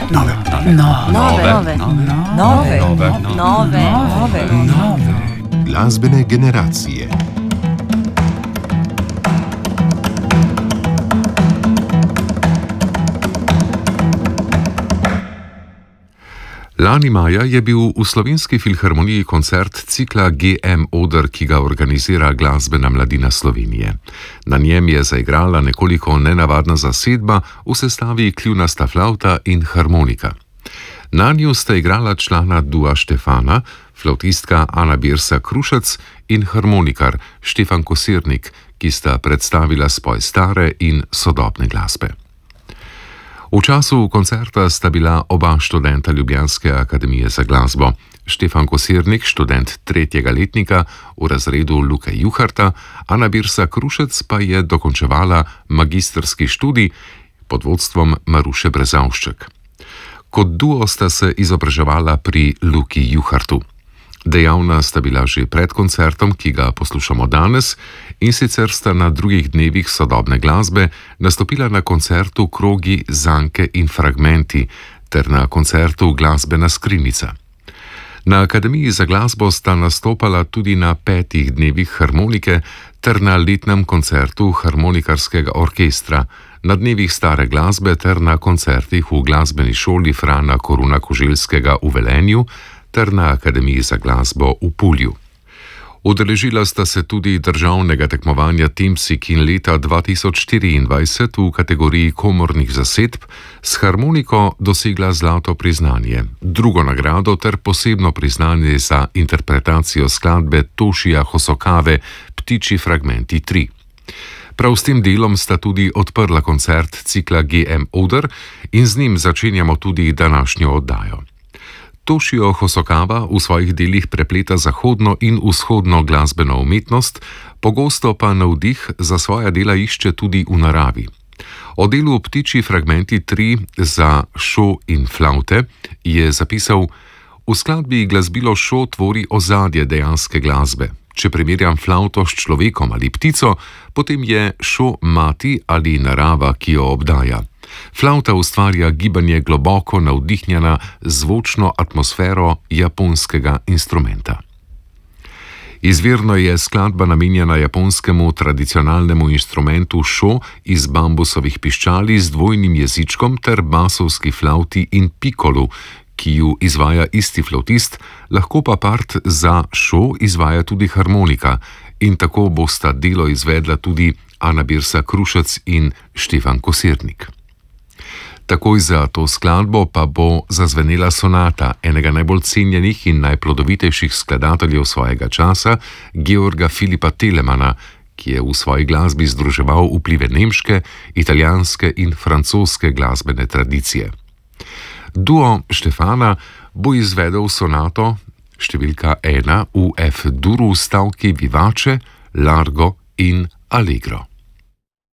Nove. Glasbene generacije. Lani maja je bil v Slovenski filharmoniji koncert cikla GM Oder, ki ga organizira Glasbena mladina Slovenije. Na njem je zaigrala nekoliko nenavadna zasedba v sestavi kljunasta flavta in harmonika. Nanju sta igrala člana dua Štefana, flavtistka Ana Birsa Krušec in harmonikar Štefan Kosirnik, ki sta predstavila spoj stare in sodobne glasbe. V času koncerta sta bila oba študenta Ljubljanske akademije za glasbo. Štefan Kosirnik, študent 3. letnika v razredu Luke Juharta, Ana Birsa Krušec pa je dokončevala magistrski študij pod vodstvom Maruše Brezavšček. Kot duo sta se izobraževala pri Luki Juhartu. Dejavna sta bila že pred koncertom, ki ga poslušamo danes, in sicer sta na drugih dnevih sodobne glasbe nastopila na koncertu Krogi, zanke in fragmenti ter na koncertu Glasbena skrinjica. Na Akademiji za glasbo sta nastopala tudi na 5 dnevih harmonike ter na letnem koncertu harmonikarskega orkestra, na dnevih stare glasbe ter na koncertih v glasbeni šoli Frana Koruna Koželjskega v Velenju ter na Akademiji za glasbo v Pulju. Udeležila sta se tudi državnega tekmovanja Timsikin leta 2024 v kategoriji komornih zasedb, s harmoniko dosegla zlato priznanje, drugo nagrado ter posebno priznanje za interpretacijo skladbe Tošija Hosokave Ptičji fragmenti 3. Prav s tem delom sta tudi odprla koncert cikla GM Oder in z njim začenjamo tudi današnjo oddajo. Tošijo Hosokava v svojih delih prepleta zahodno in vzhodno glasbeno umetnost, pogosto pa navdih za svoja dela išče tudi v naravi. O delu Ptičji fragmenti 3 za šo in flavte je zapisal: v skladbi glasbilo šo tvori ozadje dejanske glasbe. Če primerjam flavto s človekom ali ptico, potem je šo mati ali narava, ki jo obdaja. Flavta ustvarja gibanje globoko navdihnjena zvočno atmosfero japonskega instrumenta. Izvirno je skladba namenjena japonskemu tradicionalnemu instrumentu šo iz bambusovih piščali z dvojnim jezičkom ter basovski flavti in pikolu, ki ju izvaja isti flavtist, lahko pa part za šo izvaja tudi harmonika, in tako bosta delo izvedla tudi Ana Birsa Krušec in Štefan Kosirnik. Takoj za to skladbo pa bo zazvenela sonata enega najbolj cenjenih in najplodovitejših skladateljev svojega časa, Georga Filipa Telemana, ki je v svoji glasbi združeval vplive nemške, italijanske in francoske glasbene tradicije. Duo Štefana bo izvedel sonato številka 1 v F-duru stavki vivace, largo in allegro.